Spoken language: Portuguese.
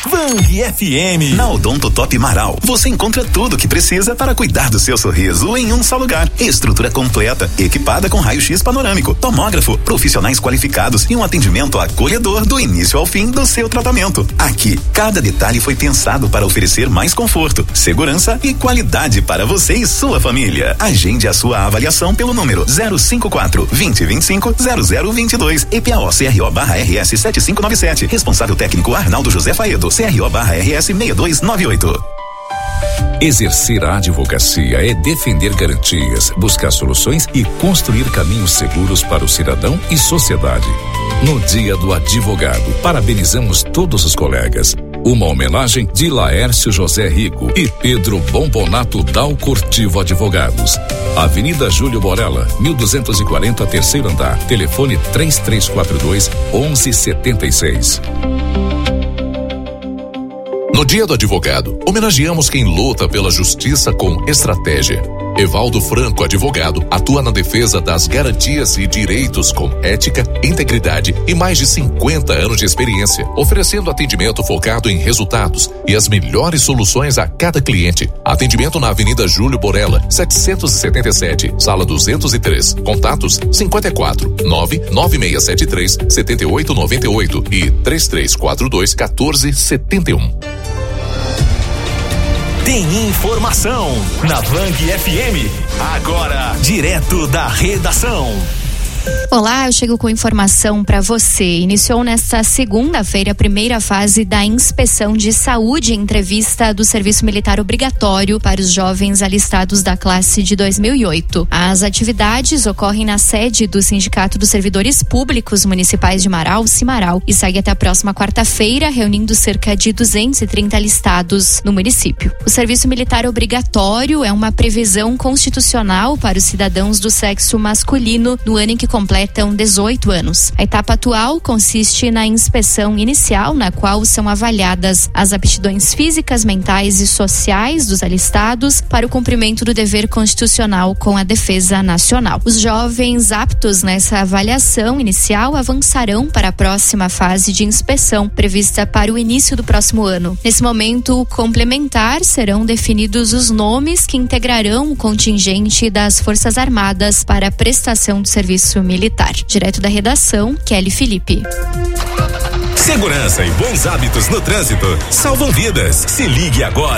Vang FM. Na Odonto Top Marau, você encontra tudo o que precisa para cuidar do seu sorriso em um só lugar. Estrutura completa, equipada com raio-x panorâmico, tomógrafo, profissionais qualificados e um atendimento acolhedor do início ao fim do seu tratamento. Aqui, cada detalhe foi pensado para oferecer mais conforto, segurança e qualidade para você e sua família. Agende a sua avaliação pelo número 054 2025 0022 EPAO CRO/RS 7597. Responsável técnico Arnaldo José Faedo, CRO/RS 6298. Exercer a advocacia é defender garantias, buscar soluções e construir caminhos seguros para o cidadão e sociedade. No Dia do Advogado, parabenizamos todos os colegas. Uma homenagem de Laércio José Rico e Pedro Bombonato Dal Cortivo Advogados. Avenida Júlio Borella, 1240, terceiro andar. Telefone 3342-1176. No Dia do Advogado, homenageamos quem luta pela justiça com estratégia. Evaldo Franco, advogado, atua na defesa das garantias e direitos com ética, integridade e mais de 50 anos de experiência, oferecendo atendimento focado em resultados e as melhores soluções a cada cliente. Atendimento na Avenida Júlio Borella, 777, sala 203. Contatos 54 99673 7898 e 3342 1471. Tem informação na Vang FM. Agora, direto da redação. Olá, eu chego com informação para você. Iniciou nesta segunda-feira a primeira fase da inspeção de saúde em entrevista do serviço militar obrigatório para os jovens alistados da classe de 2008. As atividades ocorrem na sede do Sindicato dos Servidores Públicos Municipais de Marau, Cimarau, e segue até a próxima quarta-feira, reunindo cerca de 230 alistados no município. O serviço militar obrigatório é uma previsão constitucional para os cidadãos do sexo masculino no ano em que completam 18 anos. A etapa atual consiste na inspeção inicial, na qual são avaliadas as aptidões físicas, mentais e sociais dos alistados para o cumprimento do dever constitucional com a defesa nacional. Os jovens aptos nessa avaliação inicial avançarão para a próxima fase de inspeção, prevista para o início do próximo ano. Nesse momento complementar, serão definidos os nomes que integrarão o contingente das Forças Armadas para a prestação do serviço militar. Direto da redação, Kelly Felipe. Segurança e bons hábitos no trânsito salvam vidas. Se ligue agora.